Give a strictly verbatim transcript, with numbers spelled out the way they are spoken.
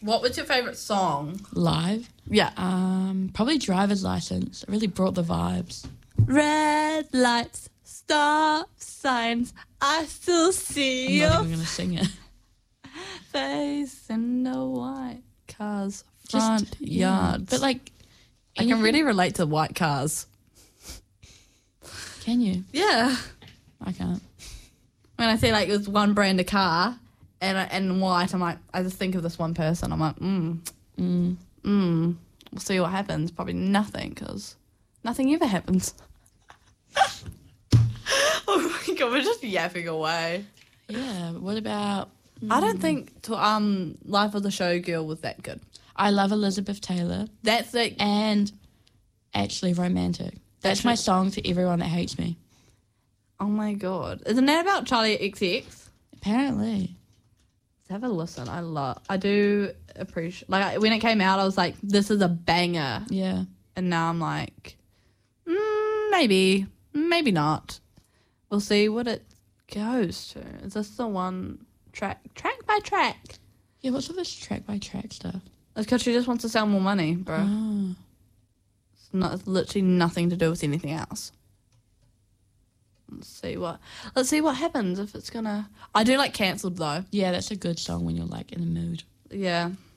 What was your favourite song? Live? Yeah. Um, probably Driver's License. It really brought the vibes. Red lights, stop signs, I still see I'm your not even going to sing it. face in the white car's front Just, yeah. yard. But, like... I can anything- really relate to white cars. Can you? Yeah. I can't. When I see, like, there's one brand of car and and white, I'm like, I just think of this one person. I'm like, mm, Mm. mm. We'll see what happens. Probably nothing, because nothing ever happens. Oh, my God, we're just yapping away. Yeah, what about... I don't think to, um Life of the Showgirl was that good. I love Elizabeth Taylor. That's the... And Actually Romantic. That's Actually- my song for everyone that hates me. Oh, my God. Isn't that about Charlie X X? Apparently. Let's have a listen. I love... I do appreciate... Like, when it came out, I was like, this is a banger. Yeah. And now I'm like, mm, maybe, maybe not. We'll see what it goes to. Is this the one track, track by track? Yeah, what's all this track by track stuff? It's because she just wants to sell more money, bro. Oh. It's, not, it's literally nothing to do with anything else. Let's see what. Let's see what happens if it's gonna. I do like Cancelled though. Yeah, that's a good song when you're like in the mood. Yeah.